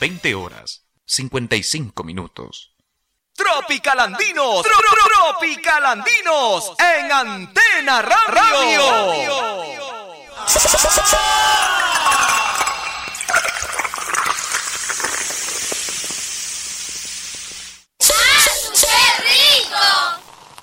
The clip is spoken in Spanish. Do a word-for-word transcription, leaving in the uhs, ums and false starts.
veinte horas, cincuenta y cinco minutos. Tropicalandinos, tro, tro, Tropicalandinos en Antena Radio. Radio.